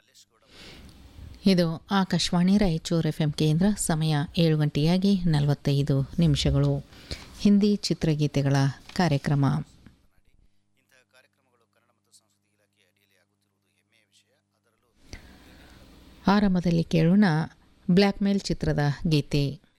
ಇದು ಆಕಾಶವಾಣಿ ರಾಯಚೂರು ಎಫ್ ಕೇಂದ್ರ. ಸಮಯ 7 ಗಂಟೆಯಾಗಿ 45 ನಿಮಿಷಗಳು. ಹಿಂದಿ ಚಿತ್ರಗೀತೆಗಳ ಕಾರ್ಯಕ್ರಮ. ಆರಂಭದಲ್ಲಿ ಕೇಳೋಣ ಬ್ಲ್ಯಾಕ್ ಮೇಲ್ ಚಿತ್ರದ ಗೀತೆ.